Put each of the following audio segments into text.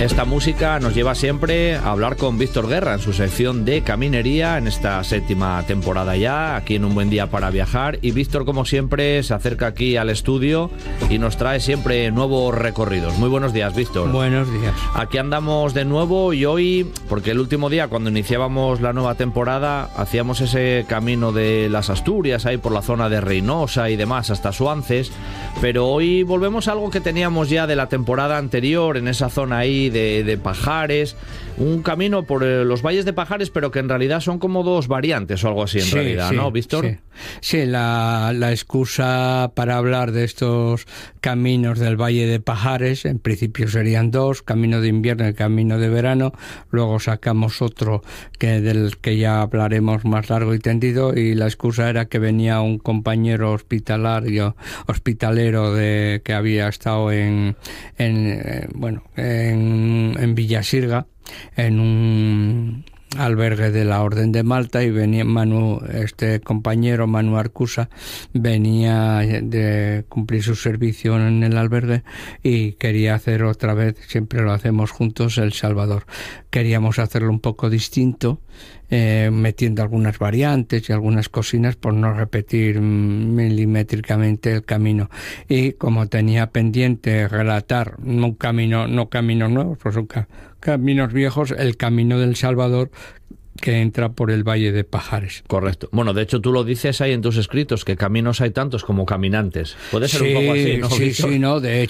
Esta música nos lleva siempre a hablar con Víctor Guerra en su sección de Caminería en esta 7ª temporada ya, aquí en Un Buen Día para Viajar. Y Víctor, como siempre, se acerca aquí al estudio y nos trae siempre nuevos recorridos. Muy buenos días, Víctor. Buenos días. Aquí andamos de nuevo y hoy, porque el último día cuando iniciábamos la nueva temporada hacíamos ese camino de las Asturias, ahí por la zona de Reynosa y demás hasta Suances, pero hoy volvemos a algo que teníamos ya de la temporada anterior, en esa zona ahí de Pajares, un camino por los valles de Pajares, pero que en realidad son como dos variantes o algo así en realidad, sí, ¿no, Víctor? Sí, la excusa para hablar de estos caminos del Valle de Pajares, en principio serían dos, camino de invierno y camino de verano, luego sacamos otro del que ya hablaremos más largo y tendido, y la excusa era que venía un compañero hospitalero que había estado en Villasirga, en un albergue de la Orden de Malta, y venía este compañero Manu Arcusa venía de cumplir su servicio en el albergue y quería hacer otra vez, siempre lo hacemos juntos, El Salvador. Queríamos hacerlo un poco distinto, metiendo algunas variantes y algunas cocinas por no repetir milimétricamente el camino. Y como tenía pendiente relatar no caminos nuevos, pues son caminos viejos, el camino del Salvador, que entra por el Valle de Pajares. Correcto. Bueno, de hecho tú lo dices ahí en tus escritos, que caminos hay tantos como caminantes. Puede ser un poco así, ¿no, Víctor? Sí, no, de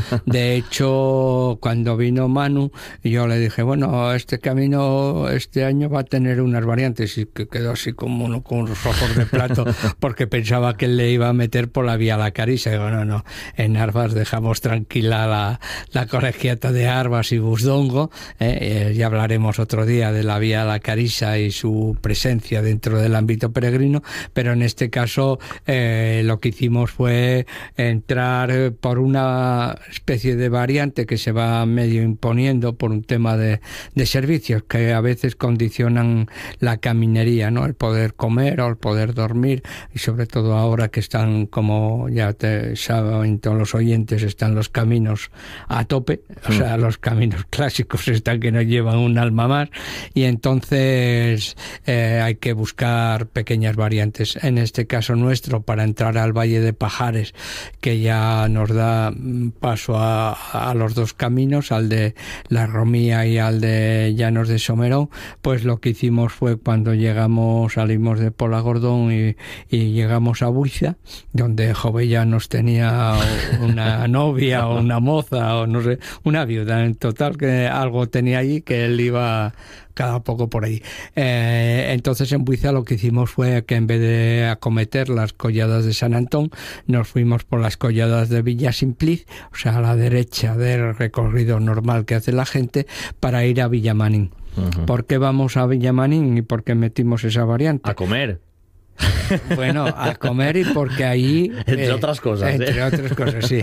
hecho, cuando vino Manu, yo le dije, bueno, este camino este año va a tener unas variantes, y que quedó así como uno con los ojos de plato, porque pensaba que él le iba a meter por la vía La Carisa. Y digo, no, en Arvas dejamos tranquila la colegiata de Arvas y Busdongo, ya hablaremos otro día de la vía La Carisa y su presencia dentro del ámbito peregrino, pero en este caso lo que hicimos fue entrar por una especie de variante que se va medio imponiendo por un tema de servicios que a veces condicionan la caminería, ¿no? El poder comer o el poder dormir, y sobre todo ahora que están, como ya saben todos los oyentes, están los caminos a tope, o sea, los caminos clásicos están que no llevan un alma más, y entonces hay que buscar pequeñas variantes. En este caso nuestro, para entrar al Valle de Pajares, que ya nos da paso a los dos caminos, al de La Romía y al de Llanos de Somerón, pues lo que hicimos fue, cuando salimos de Polagordón y llegamos a Buiza, donde Jovellanos tenía una novia o una moza o no sé, una viuda, en total que algo tenía allí, que él iba cada poco por ahí. Entonces en Buiza lo que hicimos fue que, en vez de acometer las colladas de San Antón, nos fuimos por las colladas de Villa Simpliz, o sea, a la derecha del recorrido normal que hace la gente, para ir a Villamanín. Uh-huh. ¿Por qué vamos a Villamanín y por qué metimos esa variante? A comer. Bueno, a comer, y porque ahí entre otras cosas, sí,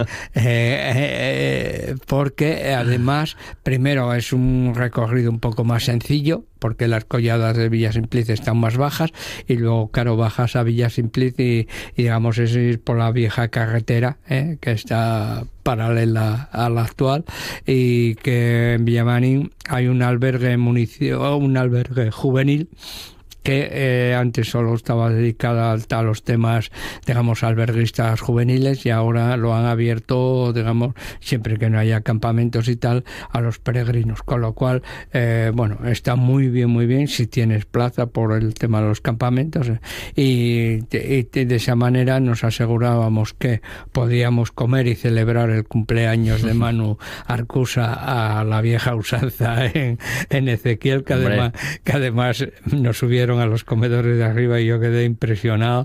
porque además, primero, es un recorrido un poco más sencillo, porque las colladas de Villa Simpliz están más bajas, y luego, claro, bajas a Villa Simpliz y digamos, es ir por la vieja carretera, que está paralela a la actual, y que en Villamanín hay un albergue juvenil que antes solo estaba dedicada a los temas, digamos, alberguistas juveniles, y ahora lo han abierto, digamos, siempre que no haya campamentos y tal, a los peregrinos, con lo cual, está muy bien si tienes plaza por el tema de los campamentos, y de esa manera nos asegurábamos que podíamos comer y celebrar el cumpleaños de Manu Arcusa a la vieja usanza en Ezequiel, que además nos subieron a los comedores de arriba, y yo quedé impresionado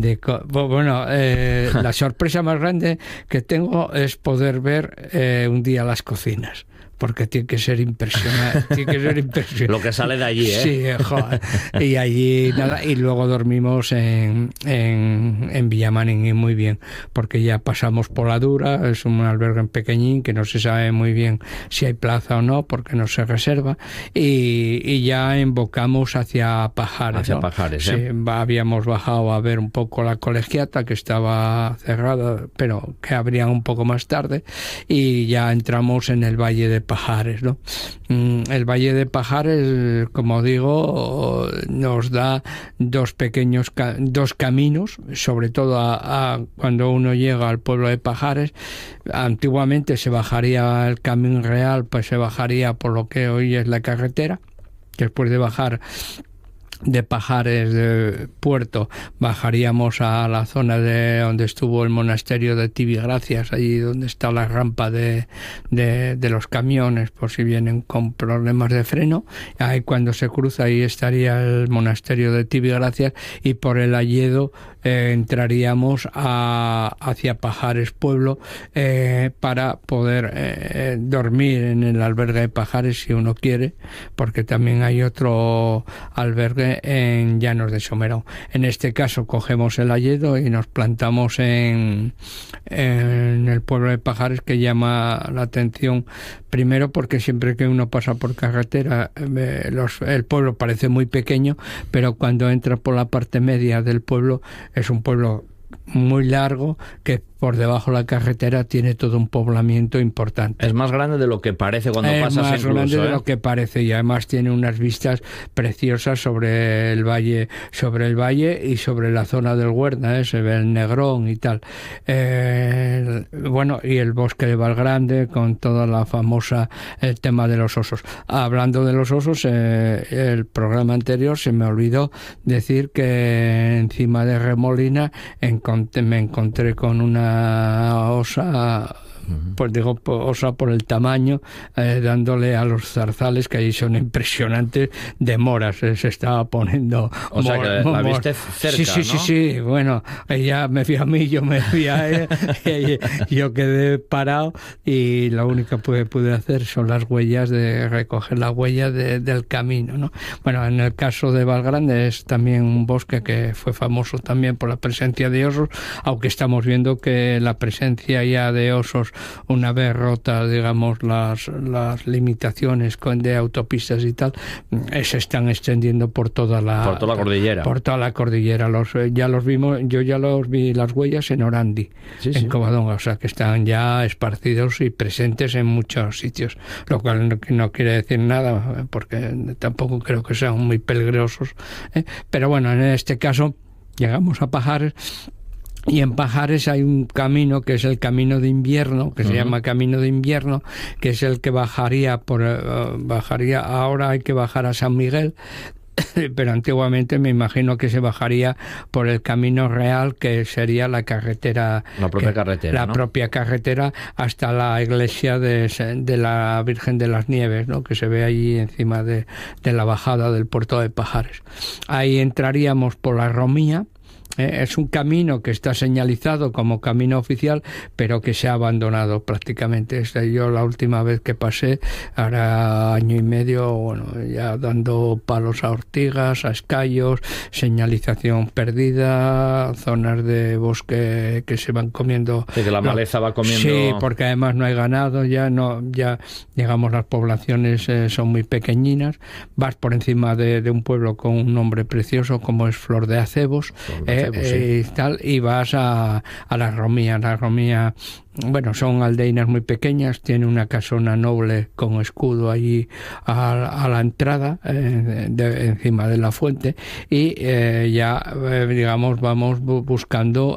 la sorpresa más grande que tengo es poder ver un día las cocinas, porque tiene que ser impresionante. Lo que sale de allí, ¿eh? Sí, joder. Y allí nada, y luego dormimos en Villamanín, y muy bien, porque ya pasamos por la Dura, es un albergue pequeñín que no se sabe muy bien si hay plaza o no, porque no se reserva, y ya embocamos hacia Pajares. Hacia ¿no? Pajares, sí, habíamos bajado a ver un poco la colegiata, que estaba cerrada, pero que abrían un poco más tarde, y ya entramos en el Valle de Pajares, ¿no? El Valle de Pajares, como digo, nos da dos caminos, sobre todo cuando uno llega al pueblo de Pajares. Antiguamente se bajaría el Camino Real, pues se bajaría por lo que hoy es la carretera. Después de bajar de Pajares de Puerto, bajaríamos a la zona de donde estuvo el monasterio de Tibigracias, allí donde está la rampa de los camiones, por si vienen con problemas de freno. Ahí cuando se cruza, ahí estaría el monasterio de Tibigracias, y por el Alledo entraríamos hacia Pajares Pueblo para poder dormir en el albergue de Pajares si uno quiere, porque también hay otro albergue en Llanos de Somerón. En este caso cogemos el Alledo y nos plantamos en el pueblo de Pajares, que llama la atención primero porque siempre que uno pasa por carretera el pueblo parece muy pequeño, pero cuando entra por la parte media del pueblo es un pueblo muy largo, que por debajo de la carretera tiene todo un poblamiento importante. Es más grande de lo que parece cuando pasas, incluso. Es más grande de lo que parece, y además tiene unas vistas preciosas sobre el valle y sobre la zona del Huerna, se ve el Negrón y tal. Bueno, y el bosque de Valgrande, con toda la famosa, el tema de los osos. Hablando de los osos, el programa anterior se me olvidó decir que encima de Remolina me encontré con una osa, pues digo osa por el tamaño, dándole a los zarzales, que ahí son impresionantes, de moras. Se estaba poniendo. O sea, que la viste cerca, sí, ¿no? Sí, bueno, ella me vio a mí, yo me vi a ella, yo quedé parado, y lo único que pude hacer son las huellas, de recoger las huellas del camino, ¿no? Bueno, en el caso de Valgrande es también un bosque que fue famoso también por la presencia de osos, aunque estamos viendo que la presencia ya de osos, una vez rotas, digamos, las limitaciones de autopistas y tal, se están extendiendo por toda la cordillera. Por toda la cordillera. Ya los vimos, yo ya los vi las huellas en Orandi, en Covadonga, o sea que están ya esparcidos y presentes en muchos sitios, lo cual no quiere decir nada, porque tampoco creo que sean muy peligrosos, pero bueno, en este caso llegamos a Pajares. Y en Pajares hay un camino que es el camino de invierno, que se llama camino de invierno, que es el que bajaría ahora hay que bajar a San Miguel, pero antiguamente me imagino que se bajaría por el camino real, que sería la carretera, propia carretera hasta la iglesia de la Virgen de las Nieves, ¿no?, que se ve allí encima de la bajada del puerto de Pajares. Ahí entraríamos por la Romía. Es un camino que está señalizado como camino oficial, pero que se ha abandonado prácticamente. Yo la última vez que pasé, ahora año y medio, bueno, ya dando palos a ortigas, a escayos, señalización perdida, zonas de bosque que se van comiendo. Sí, que la maleza va comiendo. Sí, porque además no hay ganado, ya digamos, las poblaciones son muy pequeñinas. Vas por encima de un pueblo con un nombre precioso como es Flor de Acebos. Y vas a la Romía. La Romía, bueno, son aldeinas muy pequeñas, tiene una casona noble con escudo allí a la entrada, encima de la fuente, y digamos vamos buscando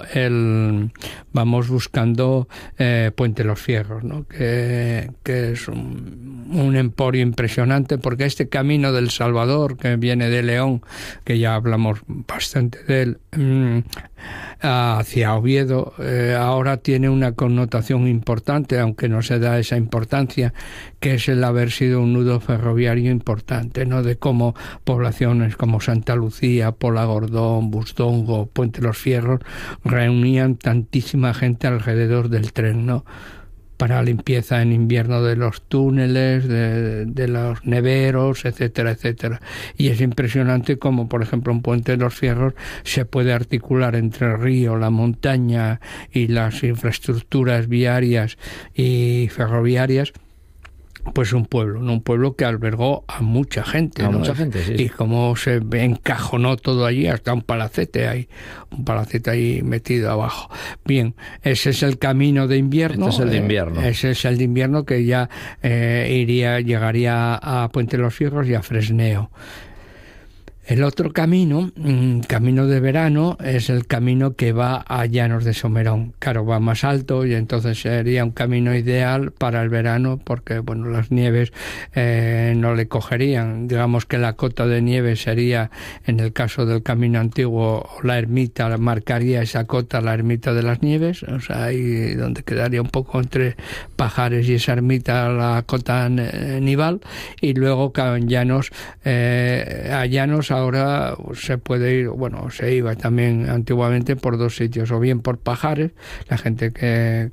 Puente Los Fierros, ¿no?, que es un emporio impresionante, porque este camino del Salvador, que viene de León, que ya hablamos bastante de él, hacia Oviedo, ahora tiene una connotación importante, aunque no se da esa importancia, que es el haber sido un nudo ferroviario importante, ¿no?, de cómo poblaciones como Santa Lucía, Pola Gordón, Bustongo, Puente Los Fierros reunían tantísima gente alrededor del tren, ¿no?, para limpieza en invierno de los túneles, de los neveros, etcétera, etcétera. Y es impresionante cómo, por ejemplo, en Puente de los Fierros se puede articular entre el río, la montaña y las infraestructuras viarias y ferroviarias pues un pueblo que albergó a mucha gente, A ¿no? mucha gente, sí. Y cómo se encajonó todo allí, hasta un palacete ahí metido abajo. Bien, ese es el camino de invierno. Este es el de invierno. Ese es el de invierno que ya llegaría a Puente de los Fierros y a Fresneo. El otro camino de verano, es el camino que va a Llanos de Somerón. Claro, va más alto y entonces sería un camino ideal para el verano porque, bueno, las nieves no le cogerían. Digamos que la cota de nieve sería, en el caso del camino antiguo, la ermita, marcaría esa cota, la ermita de las nieves, o sea, ahí donde quedaría un poco entre Pajares y esa ermita la cota nival, y luego a Llanos ahora se puede ir, bueno, se iba también antiguamente por dos sitios, o bien por Pajares, la gente que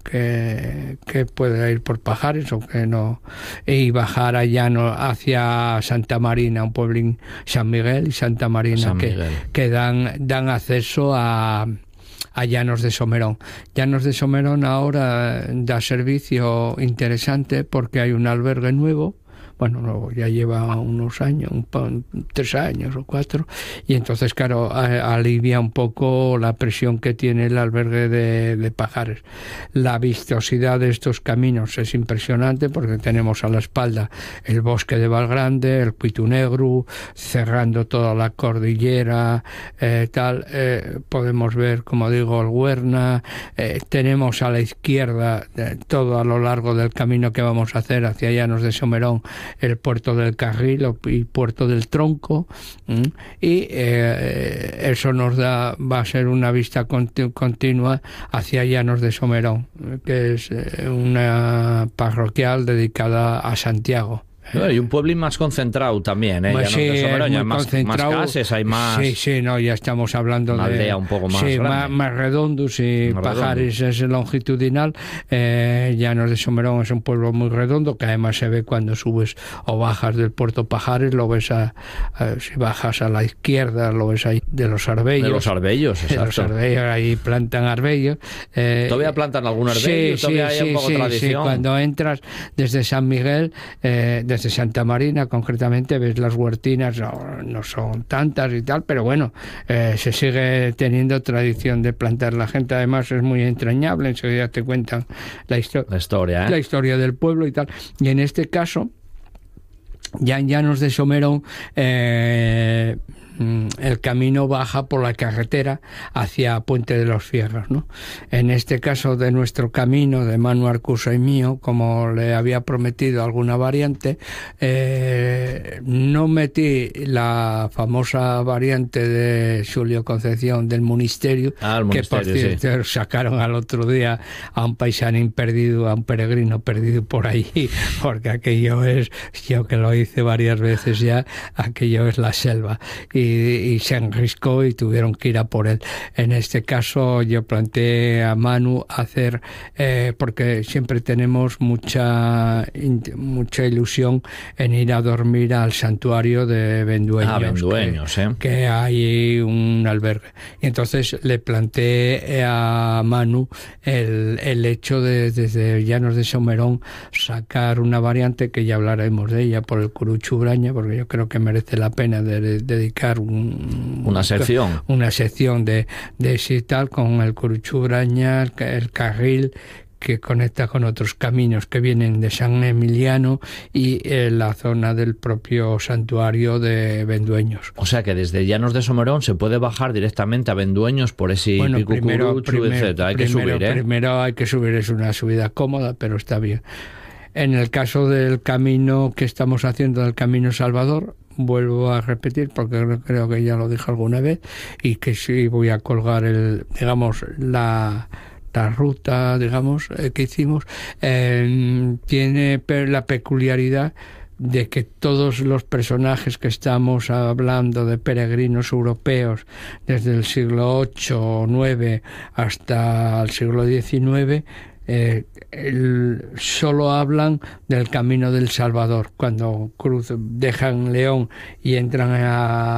puede ir por Pajares o que no, y bajar a Llanos hacia Santa Marina, un pueblín, San Miguel y Santa Marina, que dan acceso a Llanos de Somerón. Llanos de Somerón ahora da servicio interesante porque hay un albergue nuevo. Bueno, ya lleva unos años, 3 años o 4, y entonces, claro, alivia un poco la presión que tiene el albergue de Pajares. La vistosidad de estos caminos es impresionante porque tenemos a la espalda el bosque de Valgrande, el Cuitu Negru, cerrando toda la cordillera, podemos ver, como digo, el Huerna, tenemos a la izquierda, todo a lo largo del camino que vamos a hacer hacia Llanos de Somerón, el puerto del Carril y puerto del Tronco, y eso va a ser una vista continua hacia Llanos de Somerón, que es una parroquial dedicada a Santiago. Y un pueblín más concentrado también, ¿eh? Pues sí, más casas, hay más... Sí, no, ya estamos hablando una de... aldea un poco más grande. Más redondos, y Pajares es longitudinal. Llanos de Somerón es un pueblo muy redondo, que además se ve cuando subes o bajas del puerto Pajares, lo ves si bajas a la izquierda, lo ves ahí de los arbellos. De los arbellos, exacto. De los arbellos, ahí plantan arbellos. ¿Todavía plantan algún arbello? ¿Todavía hay un poco tradición? Sí, cuando entras desde San Miguel, desde Santa Marina concretamente, ves las huertinas, no son tantas y tal, pero bueno, se sigue teniendo tradición de plantar. La gente además es muy entrañable, enseguida te cuentan la historia del pueblo y tal. Y en este caso, ya en Llanos de Somerón, el camino baja por la carretera hacia Puente de los Fierros, ¿no? En este caso de nuestro camino, de Manu Arcusa y mío, como le había prometido alguna variante, no metí la famosa variante de Xulio Concepción del Monasterio, que por cierto sacaron al otro día a un paisanín perdido, a un peregrino perdido por allí, porque aquello es, yo que lo hice varias veces ya, aquello es la selva, y se enriscó y tuvieron que ir a por él. En este caso yo planteé a Manu hacer, porque siempre tenemos mucha ilusión en ir a dormir al santuario de Vendueños, que hay un albergue. Y entonces le planteé a Manu el hecho de desde Llanos de Somerón sacar una variante, que ya hablaremos de ella, por el Curuchu Braña, porque yo creo que merece la pena dedicar una sección de ese y tal, con el Curuchu Braña, el Carril, que conecta con otros caminos que vienen de San Emiliano y la zona del propio santuario de Vendueños. O sea que desde Llanos de Somerón se puede bajar directamente a Vendueños por ese pico Curuchu, etc. Hay que subir, Primero hay que subir, es una subida cómoda, pero está bien. En el caso del camino que estamos haciendo, del Camino Salvador, vuelvo a repetir, porque creo que ya lo dije alguna vez, y que sí voy a colgar la ruta, que hicimos, tiene la peculiaridad de que todos los personajes que estamos hablando, de peregrinos europeos desde el siglo VIII o IX hasta el siglo XIX, solo hablan del Camino del Salvador. Cuando dejan León y entran a